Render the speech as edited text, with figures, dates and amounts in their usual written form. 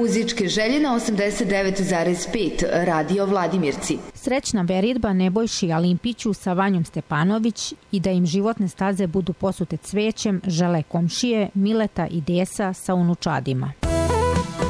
muzičke želje na 89,5 Radio Vladimirci. Srećna veridba Nebojši Alimpiću sa Vanjom Stepanović i da im životne staze budu posute cvećem žele komšije Mileta i Desa sa unučadima.